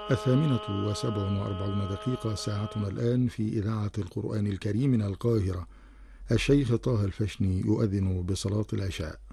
17:47 ساعتنا الآن في إذاعة القرآن الكريم من القاهرة. الشيخ طه الفشني يؤذن بصلاة العشاء.